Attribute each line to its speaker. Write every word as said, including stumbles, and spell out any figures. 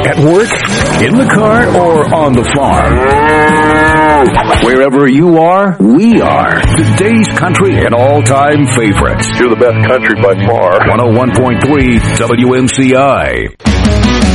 Speaker 1: At work, in the car, or on the farm. Wherever you are, we are. Today's country and all-time favorites.
Speaker 2: You're the best country by far.
Speaker 1: one oh one point three W M C I.